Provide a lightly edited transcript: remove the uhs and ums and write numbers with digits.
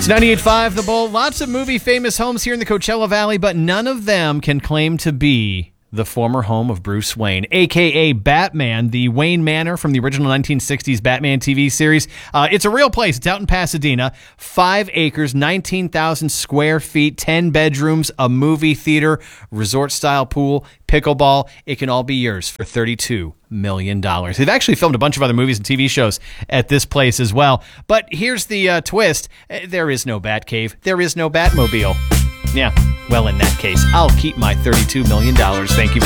It's 98.5 The Bull. Lots of movie famous homes here in the Coachella Valley, but none of them can claim to be the former home of Bruce Wayne, a.k.a. Batman, the Wayne Manor from the original 1960s Batman TV series. It's a real place. It's out in Pasadena. 5 acres, 19,000 square feet, 10 bedrooms, a movie theater, resort-style pool, pickleball. It can all be yours for $32 million. They've actually filmed a bunch of other movies and TV shows at this place as well. But here's the twist. There is no Batcave. There is no Batmobile. Yeah, well, in that case, I'll keep my $32 million. Thank you.